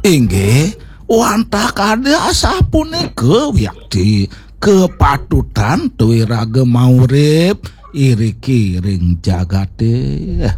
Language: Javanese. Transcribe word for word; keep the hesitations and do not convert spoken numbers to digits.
Inggih, wantah kadasa punika wiakti kepatutan tuwirage maurip iri kiring jagate.